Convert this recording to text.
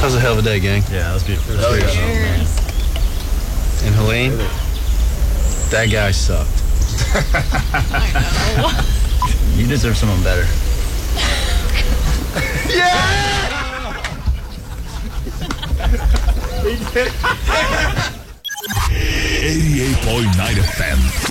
That was a hell of a day, gang. Yeah, that was beautiful. And Helene, that guy sucked. I know. You deserve someone better. Yeah! 88.9 FM.